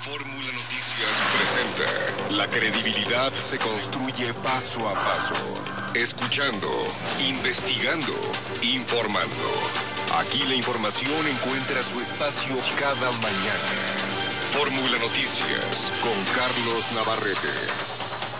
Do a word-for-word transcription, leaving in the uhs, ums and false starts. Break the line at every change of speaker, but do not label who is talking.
Fórmula Noticias presenta. La credibilidad se construye paso a paso. Escuchando, investigando, informando. Aquí la información encuentra su espacio cada mañana. Fórmula Noticias con Carlos Navarrete.